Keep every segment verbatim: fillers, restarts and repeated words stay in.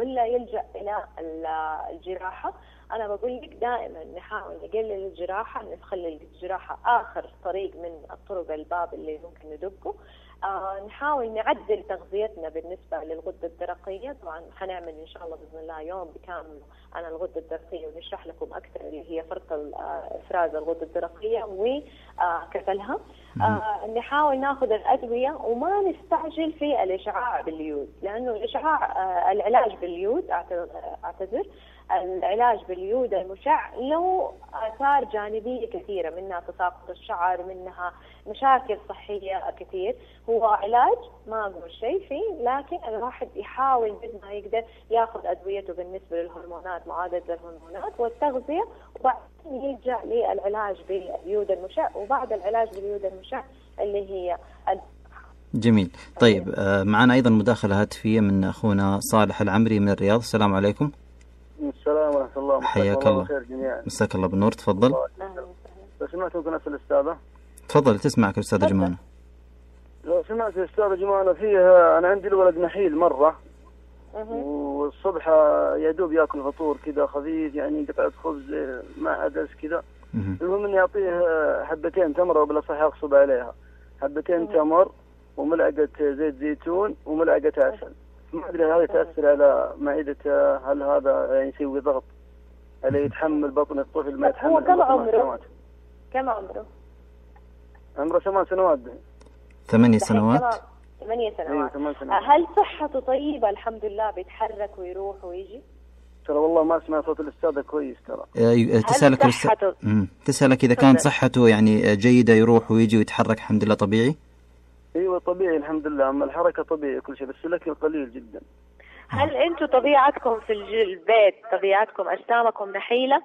ولا يلجأ إلى الجراحة. أنا بقول لك دائما نحاول نقلل الجراحة، نخلي الجراحة آخر طريق من الطرق الباب اللي ممكن ندقه. آه نحاول نعدل تغذيتنا بالنسبة للغدة الدرقية. طبعا حنعمل إن شاء الله بإذن الله يوم بكامل عن الغدة الدرقية ونشرح لكم أكثر اللي هي فرط إفراز الغدة الدرقية وكفلها. آه نحاول ناخذ الأدوية وما نستعجل في الإشعاع باليود، لأنه الإشعاع آه العلاج باليود أعتذر العلاج باليود المشع له آثار جانبية كثيرة، منها تساقط الشعر، منها مشاكل صحية كثير. هو علاج ما أقول شيء فيه، لكن الواحد يحاول قد ما يقدر ياخذ أدويته بالنسبة للهرمونات، معالجة الهرمونات والتغذية، وبعدين يرجع للعلاج باليود المشع، وبعد العلاج باليود المشع اللي هي جميل. طيب آه معنا أيضا مداخلة هاتفية من أخونا صالح العمري من الرياض. السلام عليكم. السلام ورحمة الله. حياك الله. مساك الله بالنور. تفضل. لو سمعت ممكن أسأل الأستاذة؟ تفضل تسمعك الأستاذة جمانة. لو سمعت الأستاذة جمانة فيها، أنا عندي الولد نحيل مرة، والصبح يدوب يأكل فطور كذا خفيف، يعني قطعة خبز مع عدس كذا. المهم إني أعطيه حبتين تمر، وبلا صح أغصب عليها حبتين تمر وملعقة زيت زيتون وملعقة عسل. ما أدري هذا يتأثر على معدته، هل هذا يعني يسوي ضغط عليه، يتحمل بطن الطفل ما يتحمل؟ هو كم عمره؟ كم عمره؟ عمره ثمان سنوات. ثمانية سنوات. ثمانية سنوات. أيوة سنوات. هل صحته طيبة الحمد لله، بيتحرك ويروح ويجي؟ ترى والله ما اسمع صوت الأستاذة كويس ترى. تسألك صحته... تسألك إذا كانت صحته يعني جيدة، يروح ويجي ويتحرك الحمد لله طبيعي؟ ايوه طبيعي الحمد لله، اما الحركه طبيعي كل شيء، بس الاكل قليل جدا. هل انتم طبيعتكم في البيت طبيعتكم اجسامكم نحيله؟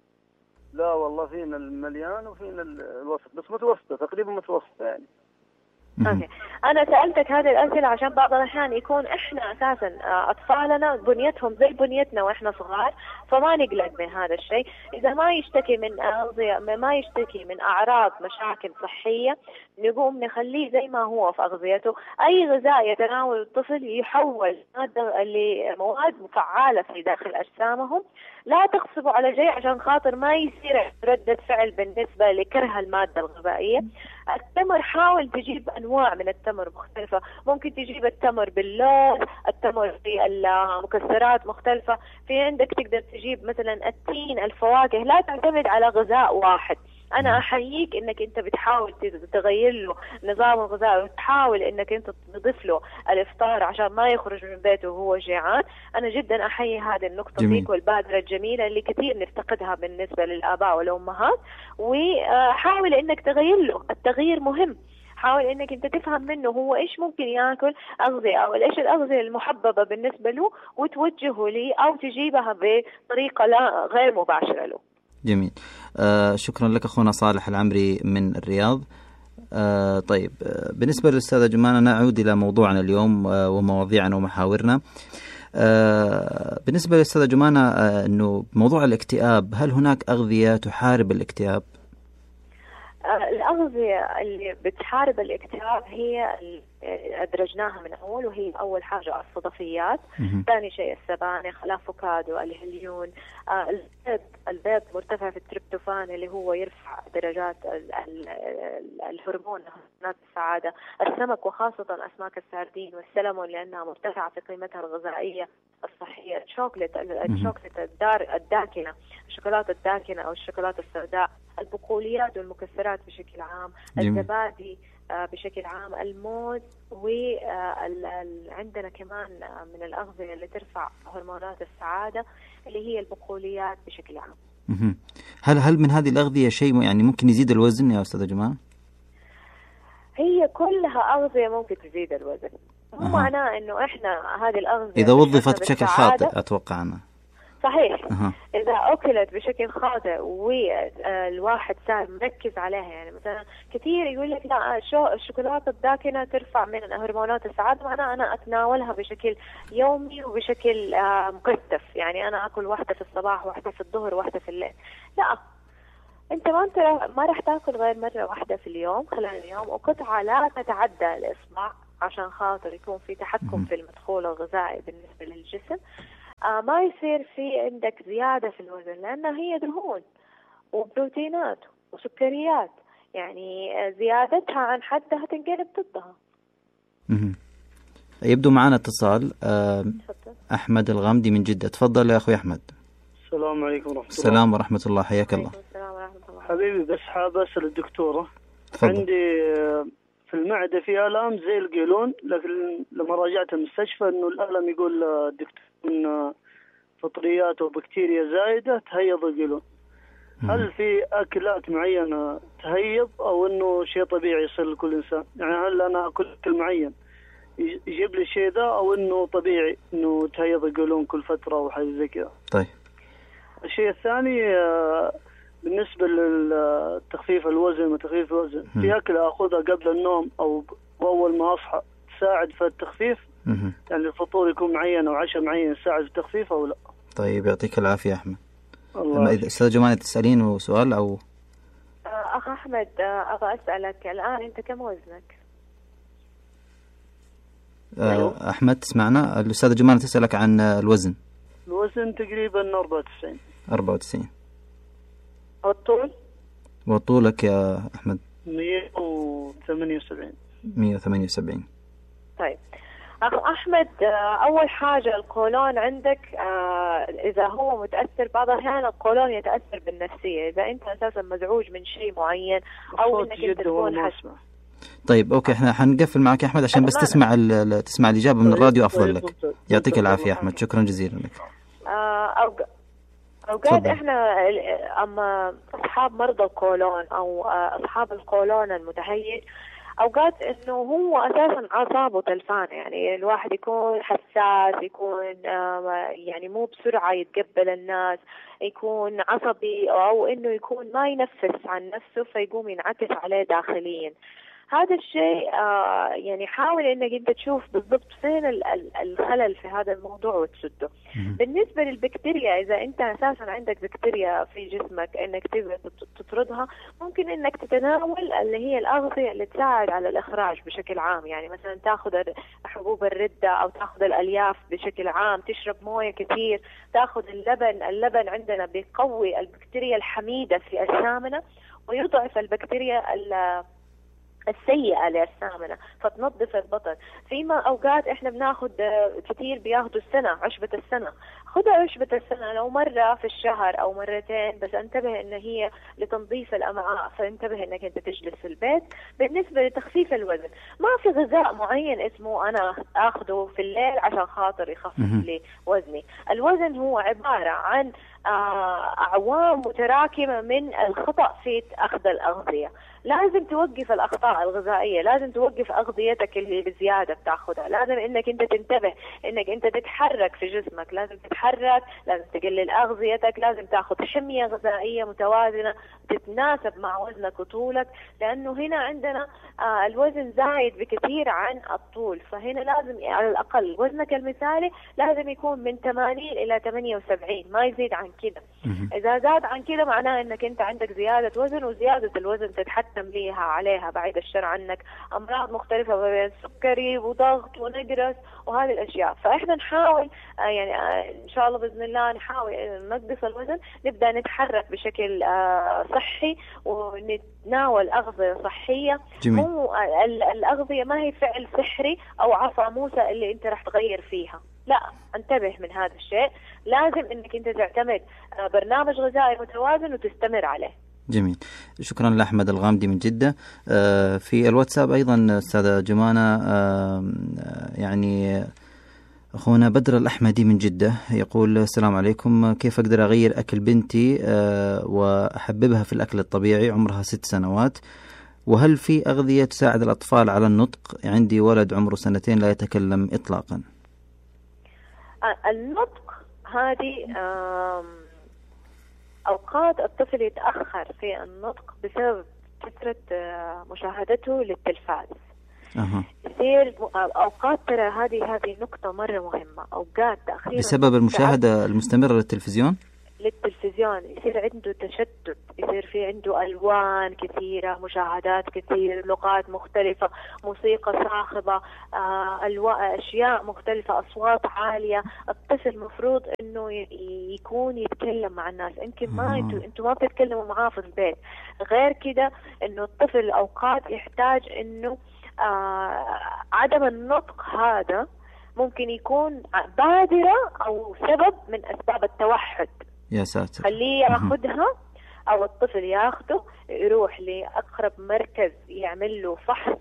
لا والله فينا المليان وفينا الوسط، بس متوسطه تقريبا متوسطه يعني. اوكي، انا سالتك هذه الاسئله عشان بعض الاحيان يكون احنا اساسا اطفالنا بنيتهم زي بنيتنا واحنا صغار، فما نقلق من هذا الشيء. اذا ما يشتكي من اغذيه، ما يشتكي من اعراض مشاكل صحيه، نقوم نخليه زي ما هو في اغذيته. اي غذاء يتناول الطفل يحول ماده لمواد مفعاله في داخل اجسامهم. لا تغصبوا على شيء عشان خاطر ما يصير ردة فعل بالنسبة لكره المادة الغذائية. التمر حاول تجيب أنواع من التمر مختلفة، ممكن تجيب التمر باللوز، التمر في المكسرات مختلفة، في عندك تقدر تجيب مثلا التين، الفواكه. لا تعتمد على غذاء واحد. أنا أحييك إنك أنت بتحاول تغير له نظام الغذاء، وتحاول إنك أنت تضيف له الإفطار عشان ما يخرج من بيته وهو جيعان. أنا جدا أحيي هذه النقطة فيك والبادرة الجميلة اللي كثير نفتقدها بالنسبة للآباء والأمهات. وحاول إنك تغير له، التغيير مهم. حاول إنك أنت تفهم منه هو إيش ممكن يأكل أغذية، أو إيش الأغذية المحببة بالنسبة له، وتوجهه لي أو تجيبها بطريقة لا غير مباشرة له. جميل. آه شكرا لك أخونا صالح العمري من الرياض. آه طيب آه بالنسبة للأستاذة جمانة نعود إلى موضوعنا اليوم آه ومواضيعنا ومحاورنا. آه بالنسبة للأستاذة جمانة آه أنه موضوع الاكتئاب، هل هناك أغذية تحارب الاكتئاب؟ الأغذية اللي بتحارب الاكتئاب هي أدرجناها من أول، وهي أول حاجة الصدفيات، ثاني شيء السبانخ، الأفوكادو، الهليون، آه البيض. البيض مرتفع في التريبتوفان اللي هو يرفع درجات ال ال الهرمون هرمونات السعادة. السمك وخاصة أسماك السردين والسلمون لأنها مرتفعة في قيمتها الغذائية الصحية. الشوكولاتة الشوكولاتة الدار الداكنة، الشوكولاتة الداكنة أو الشوكولاتة السوداء، البقوليات والمكسرات بشكل عام، الزبادي بشكل عام، الموز. وعندنا كمان من الأغذية اللي ترفع هرمونات السعادة اللي هي البقوليات بشكل عام. هل هل من هذه الأغذية شيء يعني ممكن يزيد الوزن يا أستاذة جمال؟ هي كلها أغذية ممكن تزيد الوزن، مو معناه إنه إحنا هذه الأغذية إذا وظفت بشكل خاطئ أتوقع أنا. صحيح. أه. إذا أكلت بشكل خاطئ والواحد صار مركز عليها، يعني مثلا كثير يقول لك لا شو الشوكولاتة الداكنة ترفع من هرمونات السعادة، معناها أنا أتناولها بشكل يومي وبشكل مكثف، يعني أنا أكل واحدة في الصباح واحدة في الظهر واحدة في الليل. لا، أنت ما أنت ما راح تأكل غير مرة واحدة في اليوم خلال اليوم، وقطعة لا تتعدى الإصبع عشان خاطر يكون في تحكم في المدخول الغذائي بالنسبة للجسم. آه ما يصير في عندك زيادة في الوزن، لأنها هي دهون وبروتينات وسكريات، يعني زيادتها عن حدها تنقلب ضدها. يبدو معنا اتصال. أه أحمد الغامدي من جدة، تفضل يا أخوي أحمد. السلام عليكم ورحمة الله. السلام ورحمة الله، حياك الله. السلام ورحمة الله. حبيبي بس حاب أسأل الدكتورة. تفضل. عندي في المعدة في آلام زي القولون، لكن لما راجعت المستشفى إنه الألم يقول الدكتور إن فطريات وبكتيريا زايدة تهيض القولون. هل في أكلات معينة تهيض أو إنه شيء طبيعي يصير لكل إنسان؟ يعني هل أنا أكل أكل معين يجيب لي الشيء ذا أو إنه طبيعي إنه تهيض القولون كل فترة أو حاجة زي كذا؟ طيب. الشيء الثاني بالنسبة للتخفيف الوزن وتخفيف الوزن، في أكلة أخذها قبل النوم أو أول ما أصحى تساعد في التخفيف؟ مم. يعني الفطور يكون معين أو عشاء معين يساعد في التخفيف أو لا؟ طيب يعطيك العافية أحمد. الله. إذا أستاذ جمانة تسألين سؤال أو أخ أحمد أبغى أسألك الآن، أنت كم وزنك؟ أه أحمد تسمعنا؟ الأستاذ جمانة تسألك عن الوزن. الوزن تقريبا أربعة وتسعين. أربعة وتسعين. والطول؟ وطولك يا أحمد؟ مية وثمانية وسبعين. مية وثمانية وسبعين. طيب أخ أحمد، أول حاجة القولون عندك إذا هو متأثر، بعض الأحيان القولون يتأثر بالنفسية، إذا أنت أساسا مزعوج من شيء معين أو إنك أنت تكون حسب. طيب أوكي، إحنا حنقفل معك يا أحمد عشان بس تسمع تسمع الإجابة من الراديو أفضل لك. يعطيك العافية أحمد، شكرا جزيلا لك. أوقات إحنا أما أصحاب مرضى القولون أو أصحاب القولون المتهيج، أوقات إنه هو أساساً أعصابه تلفانة، يعني الواحد يكون حساس، يكون يعني مو بسرعة يتقبل الناس، يكون عصبي، أو إنه يكون ما ينفس عن نفسه فيقوم ينعكس عليه داخليا. هذا الشيء آه يعني حاول انك انت تشوف بالضبط فين الخلل في هذا الموضوع وتسده. بالنسبة للبكتيريا، اذا انت اساسا عندك بكتيريا في جسمك انك تقدر تطردها، ممكن انك تتناول اللي هي الاغذية اللي تساعد على الاخراج بشكل عام، يعني مثلا تاخذ حبوب الردة او تاخذ الالياف بشكل عام، تشرب موية كثير، تاخذ اللبن. اللبن عندنا بيقوي البكتيريا الحميدة في السامنة ويضعف البكتيريا السيئة للسامنة، فتنظف البطن. فيما أوقات إحنا بناخد كثير بياخدوا السنة، عشبة السنة، خذها عشبة السنة لو مرة في الشهر أو مرتين، بس انتبه إن هي لتنظيف الأمعاء، فانتبه إنك أنت تجلس في البيت. بالنسبة لتخفيف الوزن، ما في غذاء معين اسمه أنا أخذه في الليل عشان خاطر يخفف لي وزني. الوزن هو عبارة عن أعوام متراكمة من الخطأ في أخذ الأغذية. لازم توقف الأخطاء الغذائية، لازم توقف أغذيتك اللي بزيادة بتاخدها، لازم إنك أنت تنتبه إنك أنت تتحرك في جسمك، لازم تتحرك، لازم تقلل أغذيتك، لازم تاخد حمية غذائية متوازنة تتناسب مع وزنك وطولك، لأنه هنا عندنا آه الوزن زايد بكثير عن الطول، فهنا لازم على الأقل وزنك المثالي لازم يكون من ثمانين إلى ثمانية وسبعين، ما يزيد عن كده. إذا زاد عن كده معناه إنك أنت عندك زيادة وزن، وزيادة الوزن تتحتم ليها عليها بعيد الشر عنك أمراض مختلفة بين سكري وضغط ونقرس وهذه الأشياء. فإحنا نحاول آه يعني آه إن شاء الله بإذن الله نحاول نقص الوزن، نبدأ نتحرك بشكل آه صحي ونتناول أغذية صحية. جميل. مو الأغذية ما هي فعل سحري أو عصا موسى اللي أنت رح تغير فيها، لا، انتبه من هذا الشيء. لازم انك انت تعتمد برنامج غذائي متوازن وتستمر عليه. جميل، شكرا لأحمد الغامدي من جدة. في الواتساب أيضا أستاذة جمانة يعني أخونا بدر الأحمدي من جدة يقول السلام عليكم، كيف أقدر أغير أكل بنتي وأحببها في الأكل الطبيعي؟ عمرها ست سنوات، وهل في أغذية تساعد الأطفال على النطق؟ عندي ولد عمره سنتين لا يتكلم إطلاقا. النطق هذه أوقات الطفل يتأخر في النطق بسبب كثرة مشاهدته للتلفاز. أه. يصير أوقات، ترى هذه هذه نقطة مرة مهمة، أوقات تأخير بسبب المشاهدة المستمرة للتلفزيون. للتلفزيون يصير عنده تشتت، يصير في عنده ألوان كثيرة، مشاهدات كثيرة، لغات مختلفة، موسيقى صاخبة، آه، ألواء أشياء مختلفة، أصوات عالية. الطفل مفروض إنه يكون يتكلم مع الناس. يمكن ما انتوا انتوا ما بتتكلموا معاه في البيت. غير كده إنه الطفل أوقات يحتاج إنه آه عدم النطق هذا ممكن يكون بادرة أو سبب من أسباب التوحد. يا ساتر. خليه ياخدها أو الطفل ياخده يروح لأقرب مركز يعمل له فحص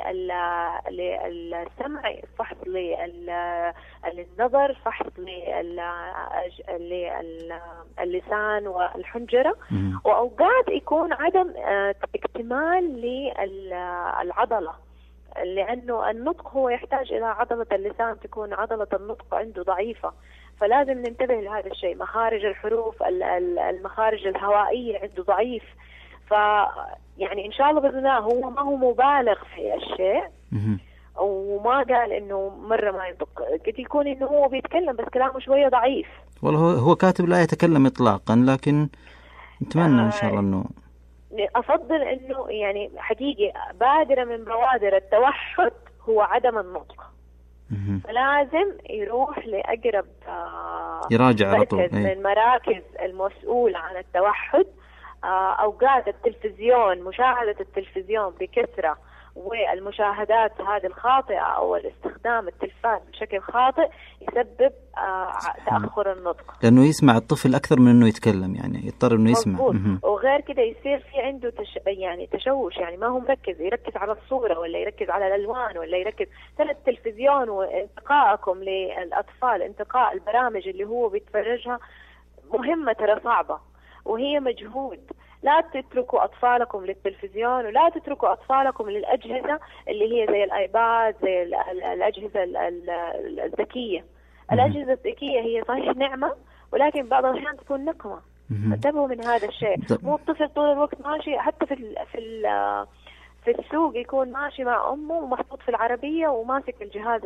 للسمع، فحص للنظر، فحص للسان والحنجرة. وأوقات يكون عدم اكتمال للعضلة، لأنه النطق هو يحتاج إلى عضلة اللسان تكون عضلة النطق عنده ضعيفة، فلازم ننتبه لهذا الشيء. مخارج الحروف، المخارج الهوائية عنده ضعيف. ف يعني إن شاء الله بإذن الله هو ما هو مبالغ في الشيء، وما قال إنه مرة ما ينطق، قد يكون إنه هو بيتكلم بس كلامه شوية ضعيف. والله هو كاتب لا يتكلم إطلاقا، لكن نتمنى إن شاء الله إنه أفضل إنه يعني حقيقي بادرة من بوادر التوحد هو عدم النطق. فلازم يروح لأقرب يراجع على طول من المراكز المسؤولة عن التوحد. أوقات التلفزيون، مشاهدة التلفزيون بكثرة والمشاهدات هذه الخاطئة أو الاستخدام التلفاز بشكل خاطئ يسبب تأخر النطق، لأنه يسمع الطفل أكثر من أنه يتكلم، يعني يضطر أنه يسمع. وغير كده يصير في عنده تش... يعني تشوش، يعني ما هو مركز، يركز على الصورة ولا يركز على الألوان ولا يركز. ترى التلفزيون وانتقائكم للأطفال، انتقاء البرامج اللي هو بيتفرجها مهمة ترى صعبة وهي مجهود. لا تتركوا أطفالكم للتلفزيون، ولا تتركوا أطفالكم للأجهزة اللي هي زي الآيباد، زي الأجهزة الذكية. الأجهزة الذكية هي صحيح نعمة، ولكن بعض الأحيان تكون نقمة. انتبهوا من هذا الشيء. مو الطفل طول الوقت ماشي، حتى في ال في ال في السوق يكون ماشي مع أمه ومحطوط في العربية وماسك الجهاز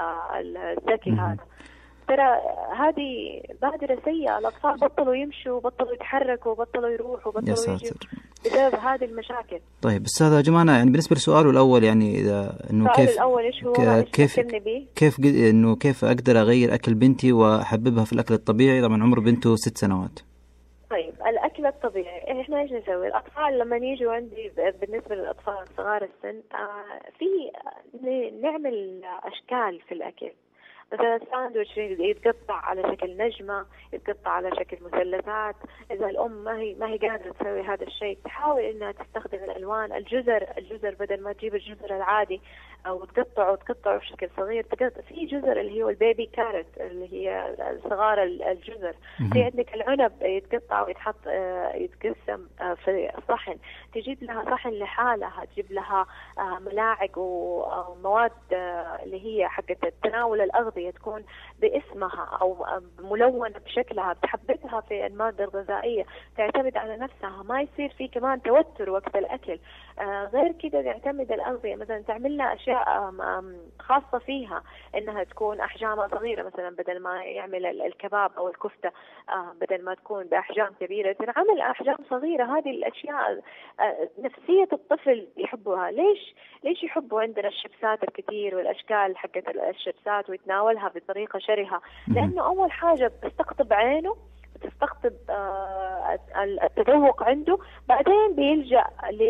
الذكي هذا. ترى هذه بادرة سيئة. الأطفال بطلوا يمشوا، بطلوا يتحركوا، بطلوا يروحوا، بطلوا يجوا بسبب هذه المشاكل. طيب أستاذة جمانة، يعني بالنسبة لسؤاله الأول، يعني إذا إنه كيف الأول إيش هو كيف كيف إنه كيف أقدر أغير أكل بنتي وأحببها في الأكل الطبيعي؟ طبعا عمر بنته ست سنوات. طيب الأكل الطبيعي إحنا إيش نسوي؟ الأطفال لما يجوا عندي بالنسبة للأطفال صغار السن آه في نعمل أشكال في الأكل. مثلا الساندويتش يتقطع على شكل نجمة، يتقطع على شكل مثلثات. إذا الأم ما هي ما هي قادرة تسوي هذا الشيء تحاول إنها تستخدم الألوان. الجزر الجزر بدل ما تجيب الجزر العادي أو تقطعه وتقطعه بشكل صغير، تقطع في جزر اللي هو البيبي كارت اللي هي صغار الجزر. في عندك العنب يتقطع ويتحط يتقسم في صحن، تجيب لها صحن لحالها، تجيب لها ملاعق ومواد اللي هي حقت تناول الأغذية تكون باسمها أو ملونة بشكلها، بتحببها في المادة الغذائية، تعتمد على نفسها، ما يصير في كمان توتر وقت الأكل. آه غير كده تعتمد الأغذية، مثلا تعمل لها أشياء خاصة فيها، إنها تكون أحجامها صغيرة، مثلا بدل ما يعمل الكباب أو الكفتة آه بدل ما تكون بأحجام كبيرة تنعمل أحجام صغيرة. هذه الأشياء آه نفسية الطفل يحبها. ليش ليش يحبوا عندنا الشيبسات الكثير والأشكال حقت الشيبسات ويتناولها بطريقة شرهة؟ لأنه أول حاجة بتستقطب عينه، بتستقطب آه التذوق عنده، بعدين بيلجأ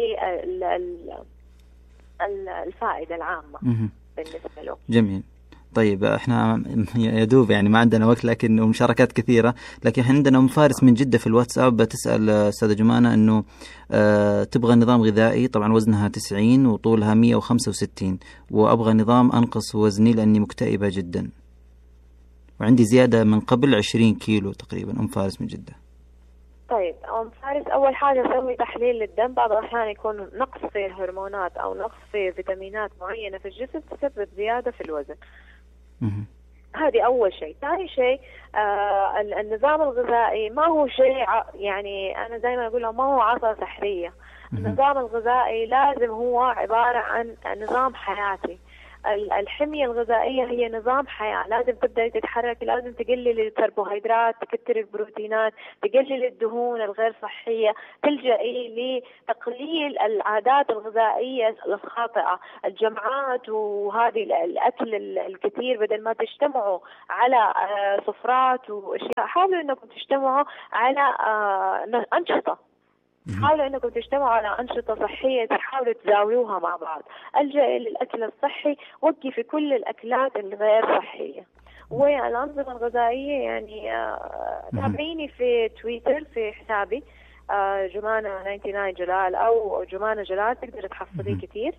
للفائدة العامة بالنسبة له. جميل. طيب احنا يدوب يعني ما عندنا وقت، لكن مشاركات كثيرة. لكن احنا عندنا ام فارس من جدة في الواتساب بتسأل استاذة جمانة انه اه تبغى نظام غذائي، طبعا وزنها تسعين وطولها مية وخمسة وستين، وابغى نظام انقص وزني لاني مكتئبة جدا وعندي زيادة من قبل عشرين كيلو تقريبا. ام فارس من جدة. طيب أم فارس، أول حاجة سوي تحليل للدم. بعض الأحيان يكون نقص في الهرمونات أو نقص في فيتامينات معينة في الجسم تسبب زيادة في الوزن. هذه أول شيء. ثاني شيء آه النظام الغذائي ما هو شيء يعني أنا زي ما أقول ما هو عصا سحرية. النظام الغذائي لازم هو عبارة عن نظام حياتي. الحمية الغذائية هي نظام حياة، لازم تبدأ تتحرك، لازم تقلل الكربوهيدرات، تكتر البروتينات، تقلل الدهون الغير صحية، تلجئي لتقليل العادات الغذائية الخاطئة، الجمعات وهذه الأكل الكثير، بدل ما تجتمعوا على سفرات وأشياء حاولوا أنكم تجتمعوا على أنشطة، حاولوا أنكم تجتمعوا على أنشطة صحية تحاولوا تزاولوها مع بعض. الجئي للأكل الصحي، وقفي كل الأكلات الغير صحية. والأنظمة الغذائية يعني تابعيني في تويتر في حسابي جمانة تسعة وتسعين جلال أو جمانة جلال، تقدر تحصلي كثير.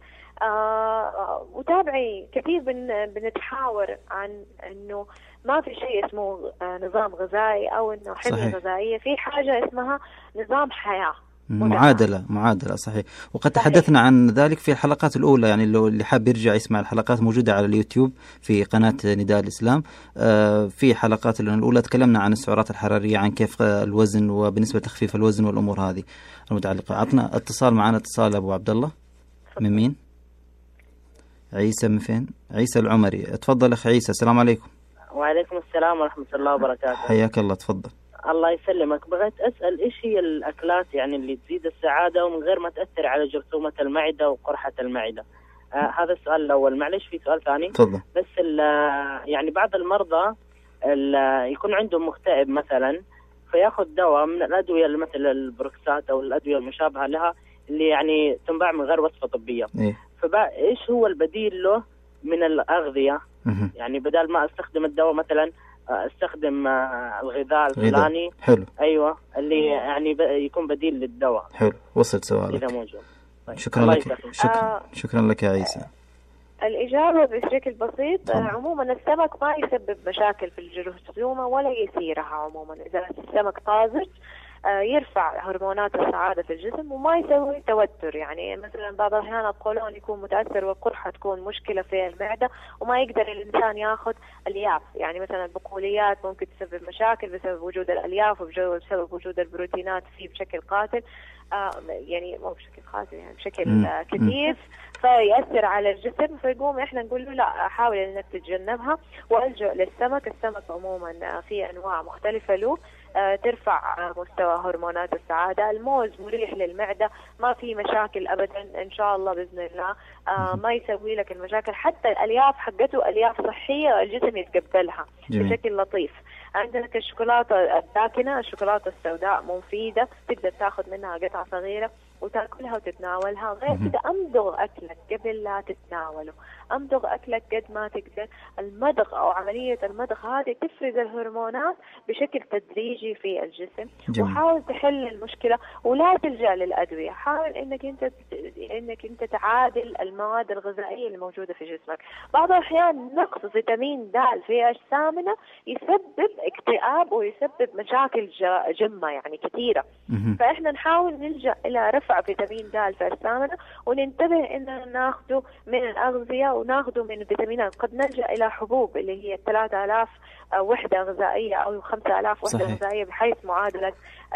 آه وتابعي كثير بن بنتحاور عن إنه ما في شيء اسمه آه نظام غذائي أو إنه حمية غذائية، في حاجة اسمها نظام حياة، معادلة معادلة صحيح. وقد صحيح. تحدثنا عن ذلك في الحلقات الأولى، يعني لو اللي حاب يرجع يسمع الحلقات موجودة على اليوتيوب في قناة نداء الإسلام. آه في حلقات الأولى تكلمنا عن السعرات الحرارية، عن كيف الوزن وبالنسبة لتخفيف الوزن والأمور هذه المتعلقة. عطنا اتصال، معنا اتصال أبو عبد الله. من مين؟ عيسى. من فين؟ عيسى العمري. تفضل أخي عيسى. السلام عليكم. وعليكم السلام ورحمة الله وبركاته. حياك الله، تفضل. الله يسلمك. بغيت أسأل إيش هي الأكلات يعني اللي تزيد السعادة ومن غير ما تأثر على جرثومة المعدة وقرحة المعدة؟ آه هذا السؤال الأول. معلش في سؤال ثاني. تفضل. بس يعني بعض المرضى يكون عندهم مكتئب مثلا، فياخذ دواء من الأدوية مثل البروكسات أو الأدوية المشابهة لها اللي يعني تنباع من غير وصفة طبية. إيه؟ فإيش هو البديل له من الأغذية؟ يعني بدل ما استخدم الدواء مثلا استخدم الغذاء الفلاني. حلو. ايوه اللي يعني يكون بديل للدواء. حلو، وصلت سؤالك اذا موجود. طيب. شكرا لك. شكرا. آه شكرا لك يا عيسى. الإجابة بشكل بسيط. آه عموما السمك ما يسبب مشاكل في الجرثومة ولا يثيرها عموما. إذا السمك طازج يرفع هرمونات السعادة في الجسم وما يسوي توتر. يعني مثلا بعض الأحيان القولون يكون متأثر والقرحة تكون مشكلة في المعدة وما يقدر الإنسان يأخذ ألياف. يعني مثلا البقوليات ممكن تسبب مشاكل بسبب وجود الألياف وبسبب وجود البروتينات فيه بشكل قاتل. آه يعني مو بشكل قاتل يعني بشكل آه كثيف، فيأثر على الجسم. فيقوم إحنا نقول له لا، حاول إنك تتجنبها والجأ للسمك. السمك عموما في أنواع مختلفة له آه ترفع مستوى هرمونات السعادة. الموز مريح للمعدة، ما في مشاكل أبدا إن شاء الله بإذن الله. آه ما يسوي لك المشاكل. حتى الألياف حقته ألياف صحية الجسم يتقبلها بشكل لطيف. عندك الشوكولاتة الداكنة، الشوكولاتة السوداء مفيدة، تقدر تاخذ منها قطعة صغيرة وتاكلها وتتناولها. غير كده أمضغ أكلك قبل لا تتناوله، أمضغ أكلك قد ما تقدر. المضغ أو عملية المضغ هذه تفرز الهرمونات بشكل تدريجي في الجسم. جميل. وحاول تحل المشكلة ولا تلجأ للأدوية. حاول إنك أنت إنك أنت تعادل المواد الغذائية الموجودة في جسمك. بعض الأحيان نقص فيتامين د في أجسامنا يسبب اكتئاب ويسبب مشاكل جمة يعني كثيرة. فإحنا نحاول نلجأ إلى رفع فيتامين د في أجسامنا وننتبه إننا ناخده من الأغذية وناخده من الفيتامينات. قد نلجأ إلى حبوب اللي هي ثلاثة آلاف وحدة غذائية أو خمسة آلاف وحدة غذائية بحيث معادلة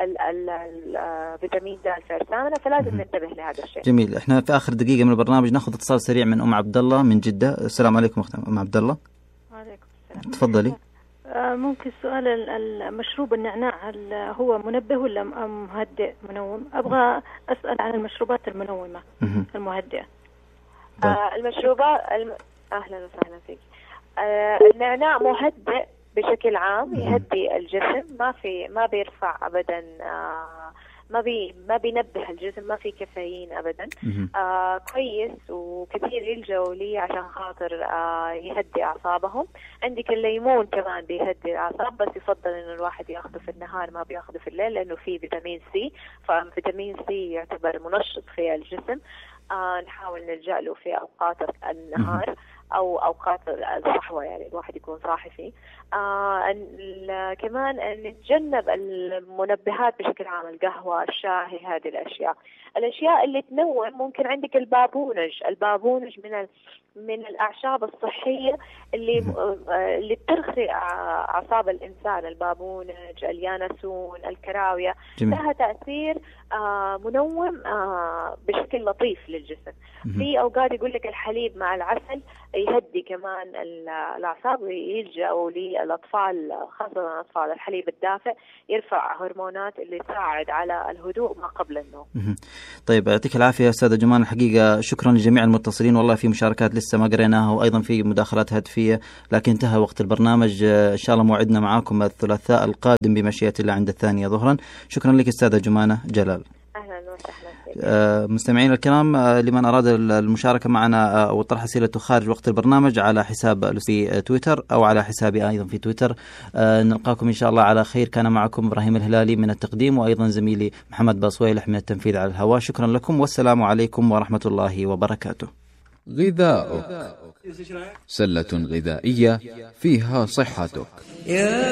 الفيتامين د في أجسامنا. فلازم ننتبه لهذا الشيء. جميل. إحنا في آخر دقيقة من البرنامج ناخذ اتصال سريع من أم عبد الله من جدة. السلام عليكم أم عبد الله. وعليكم السلام. تفضلي. ممكن سؤال المشروب النعناع هو منبه ولا مهدئ منوم؟ أبغى أسأل عن المشروبات المنومة المهدئة. آه المشروبات الم... أهلا وسهلا فيك. آه النعناع مهدئ بشكل عام، يهدي الجسم، ما في ما بيرفع أبدا، آه ما بي ما بينبه الجسم، ما في كافيين ابدا. آه كويس وكثير يلجأوا لي عشان خاطر آه يهدي اعصابهم. عندك الليمون كمان بيهدي الاعصاب، بس يفضل انه الواحد ياخذه في النهار ما بياخذه في الليل لانه فيه فيتامين سي، ففيتامين سي يعتبر منشط في الجسم. آه نحاول نلجأ له في اوقات النهار او اوقات الصحوه، يعني الواحد يكون صاحي فيه. آه كمان نتجنب المنبهات بشكل عام، القهوه، الشاي، هذه الاشياء. الاشياء اللي تنوم ممكن عندك البابونج. البابونج من من الاعشاب الصحيه اللي اللي بترخي اعصاب الانسان. البابونج، اليانسون، الكراويه، لها تاثير آه منوم آه بشكل لطيف للجسم. في اوقات يقول لك الحليب مع العسل يهدي كمان الأعصاب ويلجأوا للأطفال خاصة الأطفال الحليب الدافئ يرفع هرمونات اللي تساعد على الهدوء ما قبل النوم. طيب يعطيك العافية أستاذة جمان، الحقيقة شكرا لجميع المتصلين، والله في مشاركات لسه ما قريناها وأيضا في مداخلات هاتفية لكن انتهى وقت البرنامج. إن شاء الله موعدنا معاكم الثلاثاء القادم بمشيئة الله عند الثانية ظهرا. شكرا لك أستاذة جمانة جلال. أهلا وسهلا. آه مستمعين الكرام، آه لمن أراد المشاركة معنا آه وطرح أسئلته خارج وقت البرنامج على حساب في تويتر أو على حسابي أيضا في تويتر. آه نلقاكم إن شاء الله على خير. كان معكم إبراهيم الهلالي من التقديم وأيضا زميلي محمد باصويلح من التنفيذ على الهواء. شكرا لكم والسلام عليكم ورحمة الله وبركاته. غذاؤك، سلة غذائية فيها صحتك.